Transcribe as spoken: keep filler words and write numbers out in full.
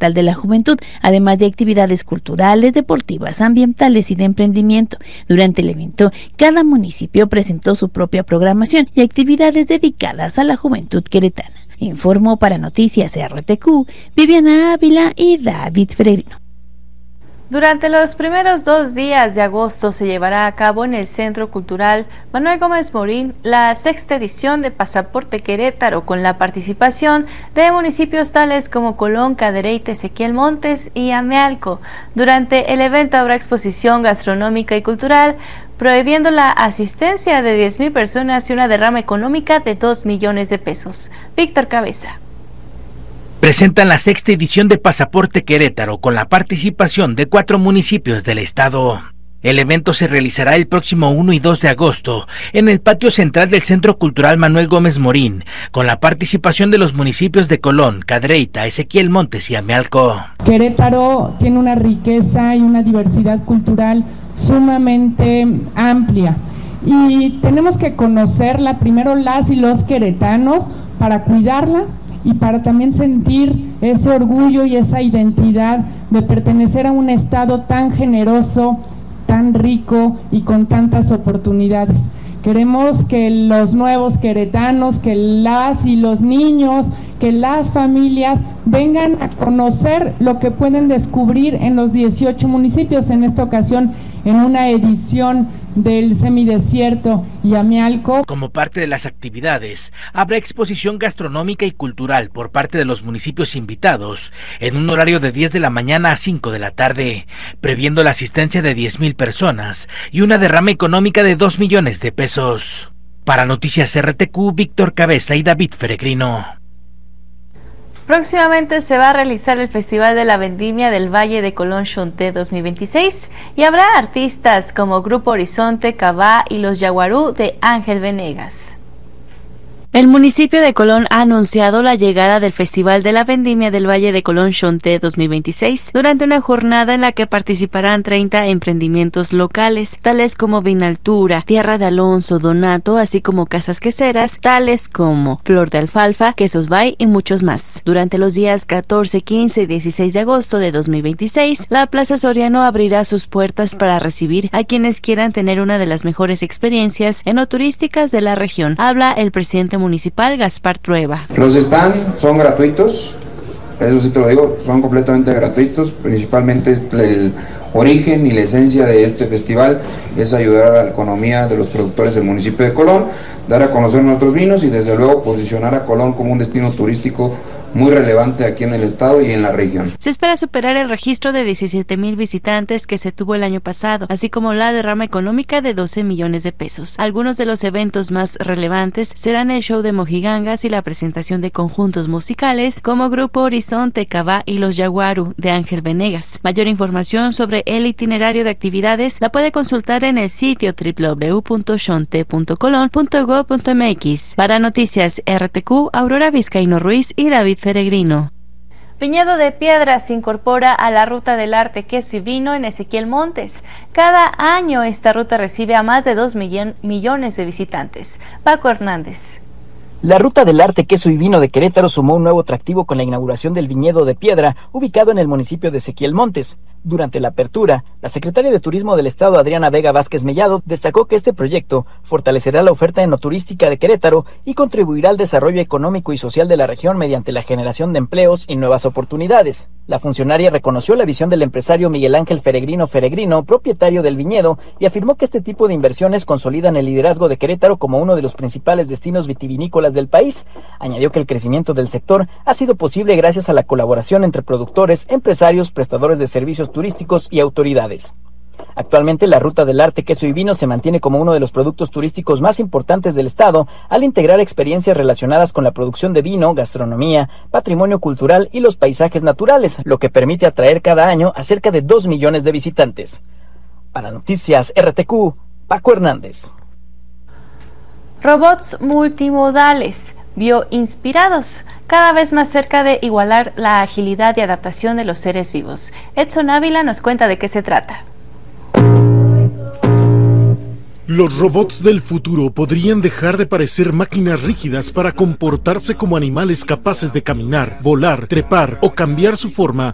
Estatal de la Juventud, además de actividades culturales, deportivas, ambientales y de emprendimiento. Durante el evento, cada municipio presentó su propia programación y actividades dedicadas a la juventud queretana. Informó para Noticias R T Q, Viviana Ávila y David Freirino. Durante los primeros dos días de agosto se llevará a cabo en el Centro Cultural Manuel Gómez Morín la sexta edición de Pasaporte Querétaro, con la participación de municipios tales como Colón, Cadereyta, Ezequiel Montes y Amealco. Durante el evento habrá exposición gastronómica y cultural, prohibiendo la asistencia de diez mil personas y una derrama económica de dos millones de pesos. Víctor Cabeza. Presentan la sexta edición de Pasaporte Querétaro con la participación de cuatro municipios del estado. El evento se realizará el próximo uno y dos de agosto en el patio central del Centro Cultural Manuel Gómez Morín, con la participación de los municipios de Colón, Cadereyta, Ezequiel Montes y Amealco. Querétaro tiene una riqueza y una diversidad cultural sumamente amplia y tenemos que conocerla primero las y los queretanos para cuidarla y para también sentir ese orgullo y esa identidad de pertenecer a un estado tan generoso, tan rico y con tantas oportunidades. Queremos que los nuevos queretanos, que las y los niños, que las familias vengan a conocer lo que pueden descubrir en los dieciocho municipios, en esta ocasión en una edición del semidesierto y Amealco. Como parte de las actividades, habrá exposición gastronómica y cultural por parte de los municipios invitados en un horario de diez de la mañana a cinco de la tarde, previendo la asistencia de diez mil personas y una derrama económica de dos millones de pesos. Para Noticias R T Q, Víctor Cabeza y David Feregrino. Próximamente se va a realizar el Festival de la Vendimia del Valle de Colón Xonté dos mil veintiséis y habrá artistas como Grupo Horizonte, Cabá y Los Yaguarú de Ángel Venegas. El municipio de Colón ha anunciado la llegada del Festival de la Vendimia del Valle de Colón Xonté dos mil veintiséis durante una jornada en la que participarán treinta emprendimientos locales, tales como Vinaltura, Tierra de Alonso, Donato, así como casas queseras, tales como Flor de Alfalfa, Quesos Bay y muchos más. Durante los días catorce, quince y dieciséis de agosto de dos mil veintiséis, la Plaza Soriano abrirá sus puertas para recibir a quienes quieran tener una de las mejores experiencias enoturísticas de la región. Habla el presidente municipal Gaspar Trueba. Los stands son gratuitos, eso sí te lo digo, son completamente gratuitos. Principalmente el origen y la esencia de este festival es ayudar a la economía de los productores del municipio de Colón, dar a conocer nuestros vinos y desde luego posicionar a Colón como un destino turístico muy relevante aquí en el estado y en la región. Se espera superar el registro de diecisiete mil visitantes que se tuvo el año pasado, así como la derrama económica de doce millones de pesos. Algunos de los eventos más relevantes serán el show de mojigangas y la presentación de conjuntos musicales como Grupo Horizonte, Cabá y Los Yaguarú de Ángel Venegas. Mayor información sobre el itinerario de actividades la puede consultar en el sitio doble u doble u doble u punto xonté punto colón punto gob punto m x. Para Noticias R T Q, Aurora Vizcaíno Ruiz y David Feregrino. Viñedo de Piedra se incorpora a la Ruta del Arte, Queso y Vino en Ezequiel Montes. Cada año esta ruta recibe a más de dos millones de visitantes. Paco Hernández. La Ruta del Arte, Queso y Vino de Querétaro sumó un nuevo atractivo con la inauguración del Viñedo de Piedra, ubicado en el municipio de Ezequiel Montes. Durante la apertura, la secretaria de Turismo del Estado, Adriana Vega Vázquez Mellado, destacó que este proyecto fortalecerá la oferta enoturística de Querétaro y contribuirá al desarrollo económico y social de la región mediante la generación de empleos y nuevas oportunidades. La funcionaria reconoció la visión del empresario Miguel Ángel Feregrino Feregrino, propietario del viñedo, y afirmó que este tipo de inversiones consolidan el liderazgo de Querétaro como uno de los principales destinos vitivinícolas del país. Añadió que el crecimiento del sector ha sido posible gracias a la colaboración entre productores, empresarios, prestadores de servicios turísticos y autoridades. Actualmente la Ruta del Arte, Queso y Vino se mantiene como uno de los productos turísticos más importantes del estado al integrar experiencias relacionadas con la producción de vino, gastronomía, patrimonio cultural y los paisajes naturales, lo que permite atraer cada año a cerca de dos millones de visitantes. Para Noticias R T Q, Paco Hernández. Robots multimodales, bioinspirados, cada vez más cerca de igualar la agilidad y adaptación de los seres vivos. Edson Ávila nos cuenta de qué se trata. Los robots del futuro podrían dejar de parecer máquinas rígidas para comportarse como animales capaces de caminar, volar, trepar o cambiar su forma